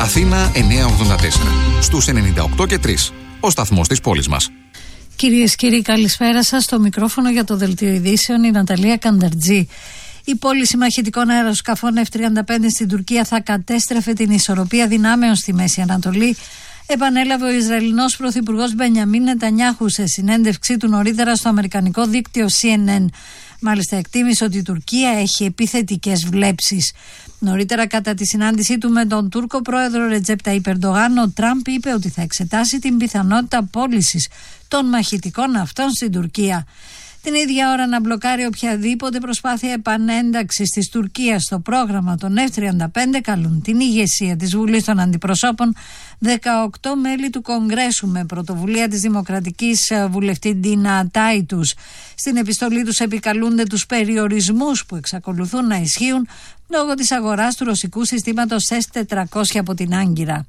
Αθήνα 984, στους 98 και 3, ο σταθμός της πόλης μας. Κυρίες και κύριοι, καλησπέρα σας. Στο μικρόφωνο για το Δελτίο Ειδήσεων η Ναταλία Κανταρτζή. Η πώληση μαχητικών αεροσκαφών F-35 στην Τουρκία θα κατέστρεφε την ισορροπία δυνάμεων στη Μέση Ανατολή, επανέλαβε ο Ισραηλινός Πρωθυπουργός Μπενιαμίν Νετανιάχου σε συνέντευξή του νωρίτερα στο αμερικανικό δίκτυο CNN. Μάλιστα, εκτίμησε ότι η Τουρκία έχει επιθετικές βλέψεις. Νωρίτερα, κατά τη συνάντησή του με τον Τούρκο πρόεδρο Ρετζέπ Ταϊπ Ερντογάν, ο Τραμπ είπε ότι θα εξετάσει την πιθανότητα πώλησης των μαχητικών αυτών στην Τουρκία. Την ίδια ώρα, να μπλοκάρει οποιαδήποτε προσπάθεια επανένταξης της Τουρκίας στο πρόγραμμα των F-35 καλούν την ηγεσία της Βουλής των Αντιπροσώπων 18 μέλη του Κογκρέσου με πρωτοβουλία της Δημοκρατικής βουλευτή Ντίνα Τάιτους. Στην επιστολή τους επικαλούνται τους περιορισμούς που εξακολουθούν να ισχύουν λόγω της αγοράς του ρωσικού συστήματος S-400 από την Άγκυρα.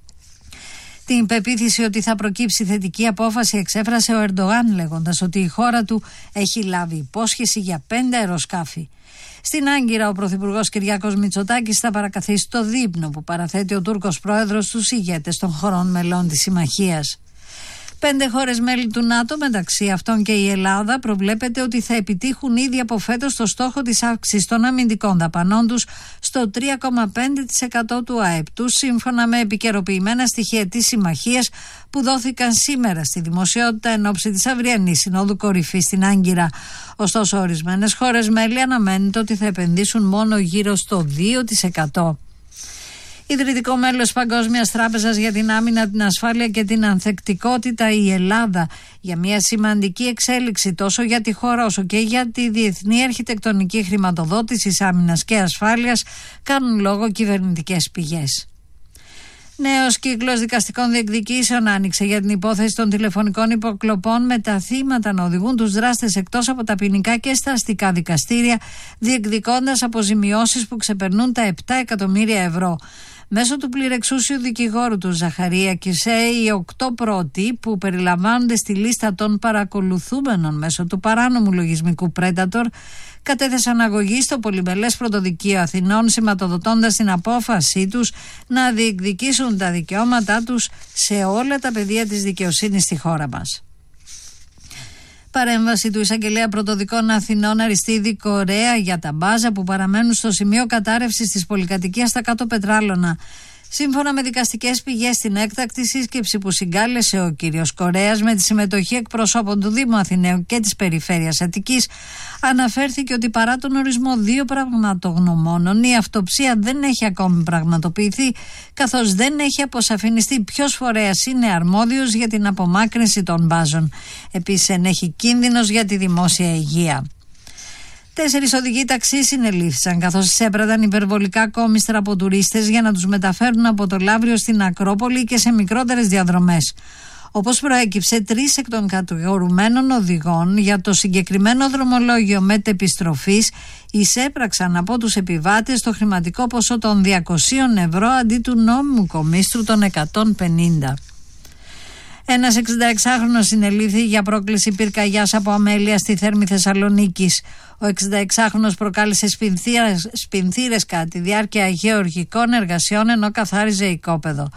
Την πεποίθηση ότι θα προκύψει θετική απόφαση εξέφρασε ο Ερντογάν, λέγοντας ότι η χώρα του έχει λάβει υπόσχεση για 5 αεροσκάφη. Στην Άγκυρα, ο Πρωθυπουργός Κυριάκος Μητσοτάκης θα παρακαθίσει το δείπνο που παραθέτει ο Τούρκος πρόεδρος στους ηγέτες των χωρών μελών της συμμαχίας. 5 χώρες μέλη του ΝΑΤΟ, μεταξύ αυτών και η Ελλάδα, προβλέπεται ότι θα επιτύχουν ήδη από φέτος το στόχο της αύξησης των αμυντικών δαπανών τους στο 3,5% του ΑΕΠ τους, σύμφωνα με επικαιροποιημένα στοιχεία της συμμαχίας που δόθηκαν σήμερα στη δημοσιότητα εν ώψη της αυριανής Συνόδου Κορυφής στην Άγκυρα. Ωστόσο, ορισμένες χώρες μέλη αναμένεται ότι θα επενδύσουν μόνο γύρω στο 2%. Ιδρυτικό μέλος Παγκόσμιας Τράπεζας για την Άμυνα, την Ασφάλεια και την Ανθεκτικότητα, η Ελλάδα, για μια σημαντική εξέλιξη τόσο για τη χώρα όσο και για τη διεθνή αρχιτεκτονική χρηματοδότηση άμυνας και ασφάλειας, κάνουν λόγο κυβερνητικές πηγές. Νέος κύκλος δικαστικών διεκδικήσεων άνοιξε για την υπόθεση των τηλεφωνικών υποκλοπών, με τα θύματα να οδηγούν τους δράστες εκτός από τα ποινικά και στα αστικά δικαστήρια, διεκδικώντας αποζημιώσεις που ξεπερνούν τα 7 εκατομμύρια ευρώ. Μέσω του πληρεξούσιου δικηγόρου του Ζαχαρία Κισέ, οι 8 πρώτοι που περιλαμβάνονται στη λίστα των παρακολουθούμενων μέσω του παράνομου λογισμικού Predator κατέθεσαν αγωγή στο Πολυμελές Πρωτοδικείο Αθηνών, σηματοδοτώντας την απόφασή τους να διεκδικήσουν τα δικαιώματά τους σε όλα τα πεδία της δικαιοσύνης στη χώρα μας. Παρέμβαση του Εισαγγελέα Πρωτοδικών Αθηνών Αριστίδη Κορέα για τα μπάζα που παραμένουν στο σημείο κατάρρευσης της πολυκατοικίας στα Κάτω Πετράλωνα. Σύμφωνα με δικαστικές πηγές, στην έκτακτη σύσκεψη που συγκάλεσε ο κύριος Κορέας με τη συμμετοχή εκπροσώπων του Δήμου Αθηναίου και της Περιφέρειας Αττικής, αναφέρθηκε ότι παρά τον ορισμό 2 πραγματογνωμόνων, η αυτοψία δεν έχει ακόμη πραγματοποιηθεί, καθώς δεν έχει αποσαφινιστεί ποιος φορέας είναι αρμόδιος για την απομάκρυνση των μπάζων. Επίσης, ενέχει κίνδυνος για τη δημόσια υγεία. 4 οδηγοί ταξί συνελήφθησαν, καθώς εισέπραταν υπερβολικά κόμιστρα από τουρίστες για να τους μεταφέρουν από το Λαύριο στην Ακρόπολη και σε μικρότερες διαδρομές. Όπως προέκυψε, 3 εκ των κατηγορουμένων οδηγών για το συγκεκριμένο δρομολόγιο μετεπιστροφής εισέπραξαν από τους επιβάτες το χρηματικό ποσό των 200 ευρώ αντί του νόμιμου κομίστρου των 150. Ένας 66χρονος συνελήφθη για πρόκληση πυρκαγιάς από αμέλεια στη Θέρμη Θεσσαλονίκης. Ο 66χρονος προκάλεσε σπινθήρες κατά τη διάρκεια γεωργικών εργασιών ενώ καθάριζε οικόπεδο.